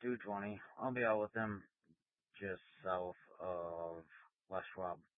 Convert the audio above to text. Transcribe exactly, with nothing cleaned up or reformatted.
two twenty. I'll be out with him just south of West Schwab.